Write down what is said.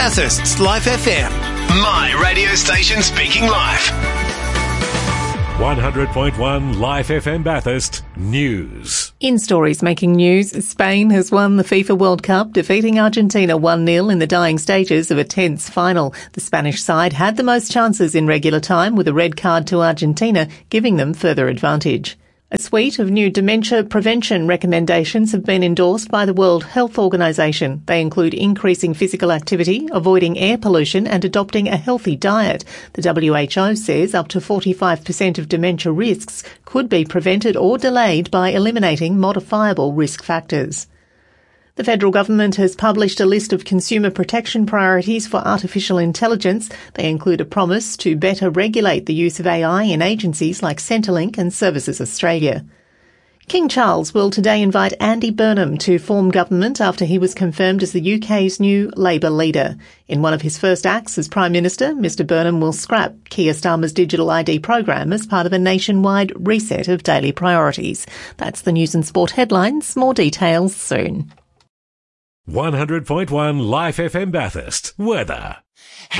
Bathurst's Life FM. My radio station speaking live. 100.1 Life FM Bathurst News. In stories making news, Spain has won the FIFA World Cup, defeating Argentina 1-0 in the dying stages of a tense final. The Spanish side had the most chances in regular time, with a red card to Argentina giving them further advantage. A suite of new dementia prevention recommendations have been endorsed by the World Health Organization. They include increasing physical activity, avoiding air pollution and adopting a healthy diet. The WHO says up to 45% of dementia risks could be prevented or delayed by eliminating modifiable risk factors. The federal government has published a list of consumer protection priorities for artificial intelligence. They include a promise to better regulate the use of AI in agencies like Centrelink and Services Australia. King Charles will today invite Andy Burnham to form government after he was confirmed as the UK's new Labour leader. In one of his first acts as Prime Minister, Mr Burnham will scrap Keir Starmer's digital ID program as part of a nationwide reset of daily priorities. That's the news and sport headlines. More details soon. 100.1 Life FM Bathurst. Weather.